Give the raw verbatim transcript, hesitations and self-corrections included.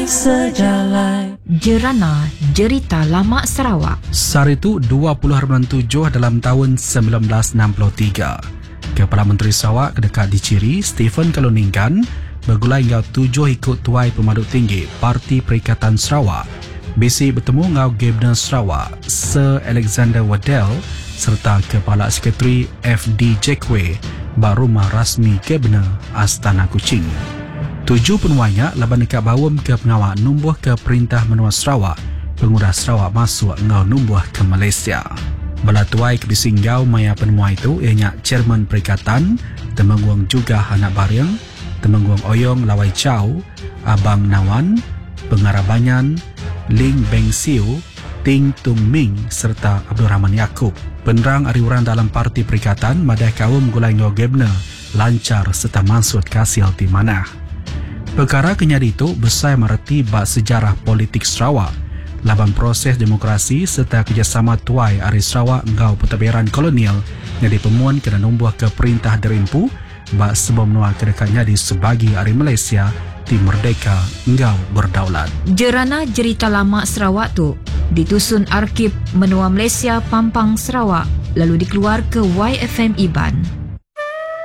sejalan. Jerana Jerita Lama Sarawak. Saritu dua puluh bulan tujuh dalam tahun sembilan belas enam puluh tiga. Kepala Menteri Sarawak kedekat diciri Stephen Kaluningkan bergulai hingga tujuh ikut tuai pemaduk tinggi Parti Perikatan Sarawak. Bisi bertemu ngau Gubernur Sarawak Sir Alexander Waddell serta Kepala Sekretari F D Jackway berumah rasmi Gubernur Astana Kuching. Tujuh penuainya laban dekat bawam ke pengawal numbuh ke Perintah Menua Sarawak, Penguras Sarawak masuk ngau numbuh ke Malaysia. Bala tuai ke bisinggau maya penuai itu ianya Chairman Perikatan, Temenggung juga Anak Baryang, Temenggung Oyong Lawai Chow, Abang Nawan, Pengarah Banyan, Ling Beng Siu, Ting Tung Ming serta Abdul Rahman Yaakob. Penerang ariuran dalam Parti Perikatan madai kaum gulai ngau Gubernur lancar serta mansut kasil di mana. Perkara kenyadi itu besar mereti bak sejarah politik Sarawak, laban proses demokrasi serta kerjasama tuai ari Sarawak ngau pentadbiran kolonial yang dipemuan kena numbuh ke Perintah Derimpu bak sebelum menua kedekatnya di sebagi ari Malaysia di merdeka ngau berdaulat. Jerana Jerita Lama Sarawak tu ditusun Arkib Menua Malaysia Pampang Sarawak lalu dikeluar ke Y F M Iban.